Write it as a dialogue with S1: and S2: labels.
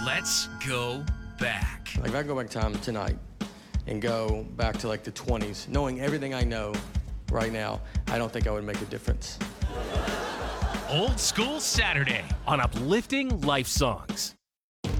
S1: Let's go back.
S2: Like, if I go back time tonight and go back to like the 20s, knowing everything I know right now, I don't think I would make a difference.
S1: Old School Saturday
S3: on Uplifting Life Songs.